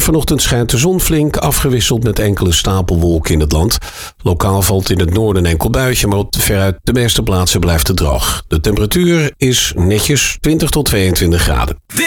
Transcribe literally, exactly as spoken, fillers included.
Vanochtend schijnt de zon flink, afgewisseld met enkele stapelwolken in het land. Lokaal valt in het noorden een enkel buitje, maar op veruit de meeste plaatsen blijft het droog. De temperatuur is netjes twintig tot tweeëntwintig graden.